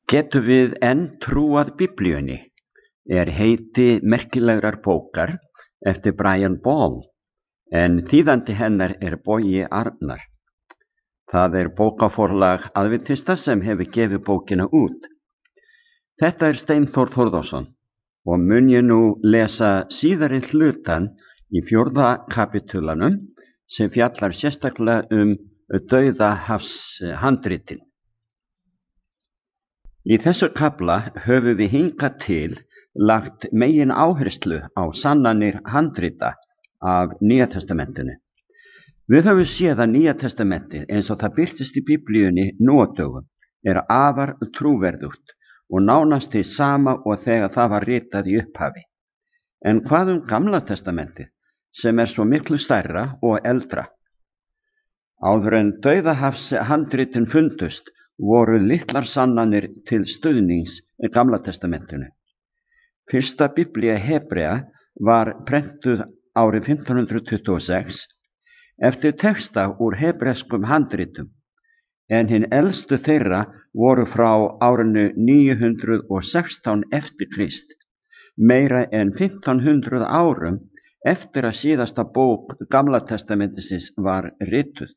Getum við enn trúað Biblíunni? Er heiti merkilegrar bókar eftir Brian Ball, en þýðandi hennar er Bogi Arnar. Það er bókaforlag Aðventista sem hefur gefið bókina út. Þetta er Steinþór Þórðarson og mun ég nú lesa síðari hlutan í 4. kapítulanum sem fjallar sérstaklega Dauðahafshandritin. Í þessu kafla höfum við hingað til lagt megin áherslu á sannanir handrita af Nýja testamentinu. Við höfum séð að Nýja testamentið eins og það birtist í Biblíunni nú á dögum er afar trúverðugt og nánast hið sama og þegar það var ritað í upphafi. En hvað Gamla testamentið sem er svo miklu stærra og eldra? Áður en Dauðahafshandritin fundust voru litlar sannanir til stuðnings Gamla testamentinu. Fyrsta Biblía Hebrea var prentuð árið 1526 eftir texta úr hebreskum handritum, en hin elstu þeirra voru frá árinu 916 eftir Krist, meira en 1500 árum eftir að síðasta bók Gamla testamentisins var rituð.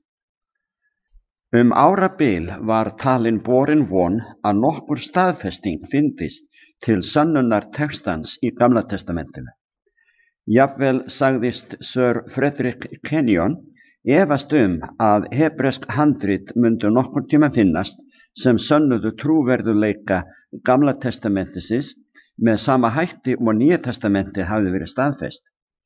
Árabil var talin borin von að nokkur staðfesting fyndist til sönnunar textans í Gamla testamentinu. Jafnvel sagðist Sir Frederick Kenyon efast að hebresk handrit mundu nokkurn tíma finnast sem sönnuðu trúverðuleika Gamla testamentisins með sama hætti og Nýja testamentið hafði verið staðfest.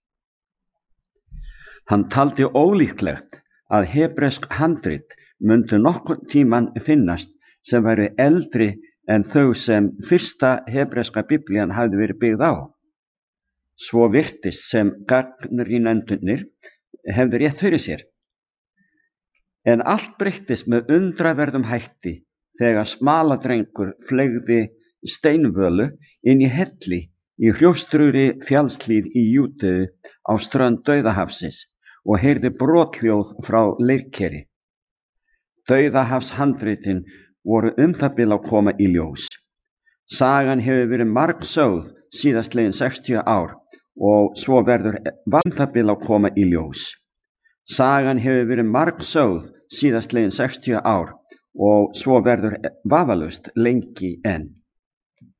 Hann taldi ólíklegt að hebresk handrit mundu nokkurn tíman finnast sem væru eldri en þau sem fyrsta hebreska biblían hafði verið byggð á. Svo virtist sem gagnrýnendurnir hefðu rétt fyrir sér. En allt breyttist með undraverðum hætti þegar smaladrengur fleygði steinvölu inn í helli í hrjóstrugri fjallshlíð í Júdeu á strönd Dauðahafsins og heyrði brothljóð frá leirkeri. Dauðahafshandritin voru það bil að koma í ljós. Sagan hefur verið margsögð síðastliðin 60 ár og svo verður það bil að koma í ljós. Sagan hefur verið margsögð síðastliðin 60 ár og svo verður vafalaust lengi enn.